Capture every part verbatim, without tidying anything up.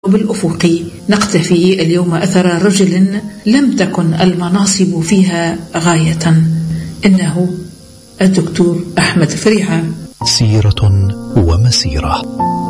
بالأفق نقتفي اليوم أثر رجل لم تكن المناصب فيها غاية، إنه الدكتور أحمد فريعة. سيرة ومسيرة.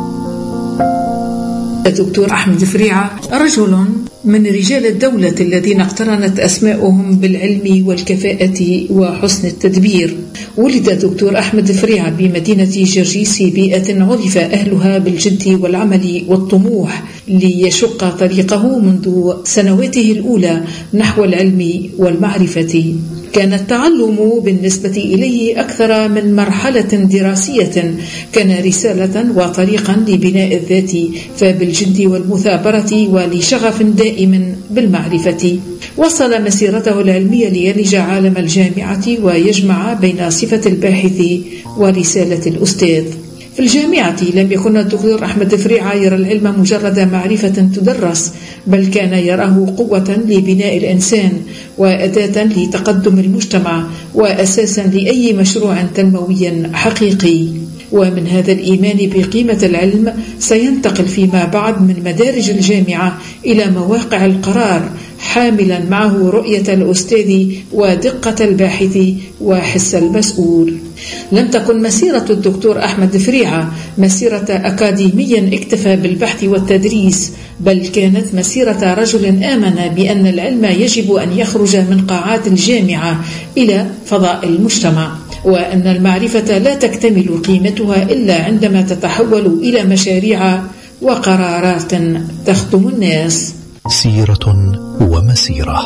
الدكتور أحمد فريعة رجل من رجال الدولة الذين اقترنت أسماؤهم بالعلم والكفاءة وحسن التدبير. ولد الدكتور أحمد فريعة بمدينة جرجيس، بيئة عرف أهلها بالجد والعمل والطموح ليشق طريقه منذ سنواته الأولى نحو العلم والمعرفة. كان التعلم بالنسبة إليه أكثر من مرحلة دراسية، كان رسالة وطريقا لبناء الذات، فبالجد والمثابرة ولشغف دائم بالمعرفة وصل مسيرته العلمية ليلج عالم الجامعة ويجمع بين صفة الباحث ورسالة الأستاذ. في الجامعة لم يكن الدكتور أحمد فريعة يرى العلم مجرد معرفة تدرس، بل كان يراه قوة لبناء الإنسان وأداة لتقدم المجتمع وأساسا لأي مشروع تنموي حقيقي. ومن هذا الإيمان بقيمة العلم سينتقل فيما بعد من مدارج الجامعة إلى مواقع القرار، حاملا معه رؤية الأستاذ ودقة الباحث وحس المسؤول. لم تكن مسيرة الدكتور أحمد فريعة مسيرة أكاديميا اكتفى بالبحث والتدريس، بل كانت مسيرة رجل آمن بأن العلم يجب أن يخرج من قاعات الجامعة إلى فضاء المجتمع، وأن المعرفة لا تكتمل قيمتها إلا عندما تتحول إلى مشاريع وقرارات تخدم الناس. سيرة ومسيرة.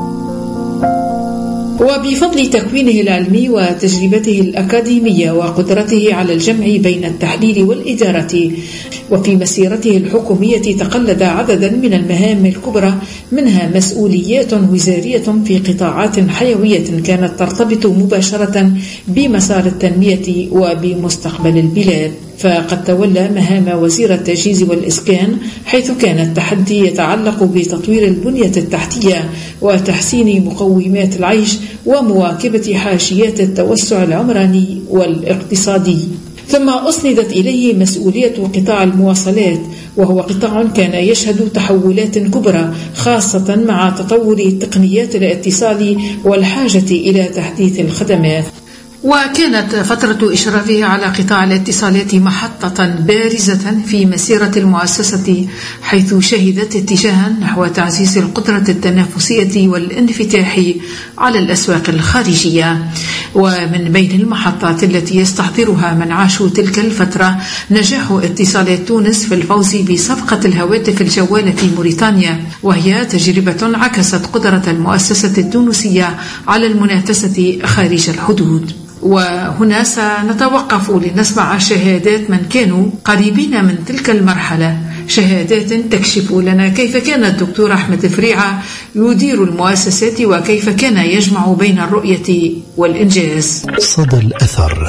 وبفضل تكوينه العلمي وتجربته الأكاديمية وقدرته على الجمع بين التحليل والإدارة، وفي مسيرته الحكومية تقلد عددا من المهام الكبرى، منها مسؤوليات وزارية في قطاعات حيوية كانت ترتبط مباشرة بمسار التنمية وبمستقبل البلاد. فقد تولى مهام وزير التجهيز والإسكان، حيث كان التحدي يتعلق بتطوير البنية التحتية وتحسين مقومات العيش ومواكبة حاشيات التوسع العمراني والاقتصادي. ثم أسندت إليه مسؤولية قطاع المواصلات، وهو قطاع كان يشهد تحولات كبرى، خاصة مع تطور تقنيات الاتصال والحاجة إلى تحديث الخدمات. وكانت فترة إشرافه على قطاع الاتصالات محطة بارزة في مسيرة المؤسسة، حيث شهدت اتجاها نحو تعزيز القدرة التنافسية والانفتاح على الأسواق الخارجية. ومن بين المحطات التي يستحضرها من عاشوا تلك الفترة نجاح اتصالات تونس في الفوز بصفقة الهواتف الجوال في موريتانيا، وهي تجربة عكست قدرة المؤسسة التونسية على المنافسة خارج الحدود. وهنا سنتوقف لنسمع شهادات من كانوا قريبين من تلك المرحلة، شهادات تكشف لنا كيف كان الدكتور أحمد فريعة يدير المؤسسات وكيف كان يجمع بين الرؤية والإنجاز. صدى الأثر.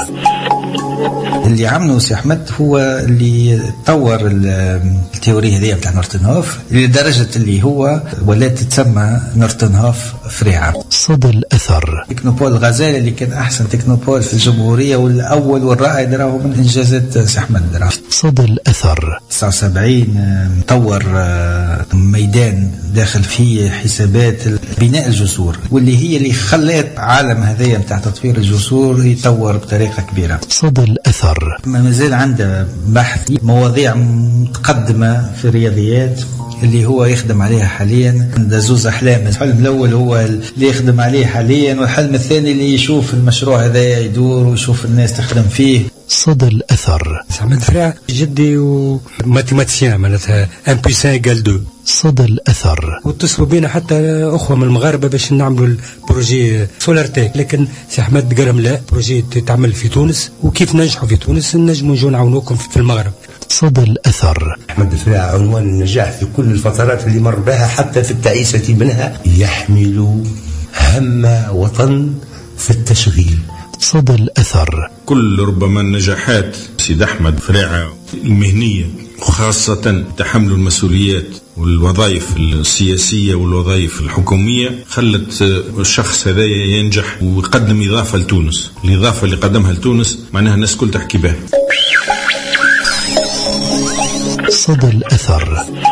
اللي عمله سي أحمد هو اللي طور التيوري هذه بتاع نورتنهوف لدرجة اللي هو ولات تتسمى نورتنهوف فريعة. صدى الأثر. تكنوبول غزالة اللي كان أحسن تكنوبول في الجمهورية والأول والرائد راهو من إنجازات سي أحمد. صدى الأثر. تسعة وسبعين طور ميدان داخل فيه حسابات بناء الجسور، واللي هي اللي خلت عالم هذايا بتاع تطوير الجسور يطور بطريقة كبيرة. صدى الأثر. ما زال عنده بحث مواضيع متقدمة في الرياضيات اللي هو يخدم عليها حاليا. عنده زوز أحلام، الحلم الأول هو اللي يخدم عليه حاليا، والحلم الثاني اللي يشوف المشروع هذا يدور ويشوف الناس تخدم فيه. صدى الأثر. أحمد فريعة جدي وماتيماتيسيان، معناتها ان بلس ان ايكال دو. صدى الأثر. واتصلوا بينا حتى أخوة من المغاربة باش نعملوا البروجي سولار تيك، لكن سي أحمد قال لهم لا، بروجي تعمل في تونس، وكيف ننجحوا في تونس نجموا نجوا نعاونوكم في المغرب. صدى الأثر. أحمد فريعة عنوان النجاح في كل الفترات اللي مر بها، حتى في التعيسة منها، يحمل هم وطن في التشغيل. صدى الأثر. كل ربما النجاحات سيد أحمد فريعة المهنية، وخاصة تحمل المسؤوليات والوظائف السياسية والوظائف الحكومية، خلت الشخص هذا ينجح ويقدم إضافة لتونس. الإضافة اللي قدمها لتونس معناها الناس كل تحكي بها. صدى الأثر.